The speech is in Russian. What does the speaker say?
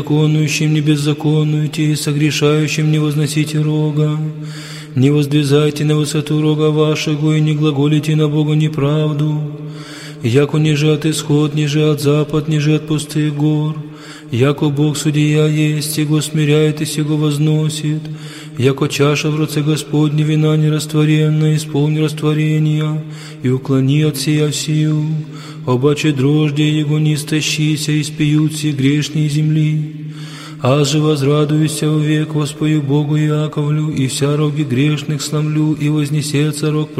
беззаконующим, не беззаконуйте, согрешающим не возносите рога. Не воздвизайте на высоту рога вашего, и не глаголите на Бога неправду. Яко ниже от исход, ниже от запад, ниже от пустых гор. Яко Бог судья есть, Его смиряет и сего возносит. Яко чаша в руце Господне, вина нерастворенная, исполни растворения, и уклони от сия сию. Обаче дрожде Его не истощися, и спьют все грешные земли. Аз же возрадуюся вовек, воспою Богу Яковлю, и вся роги грешных сломлю, и вознесется рог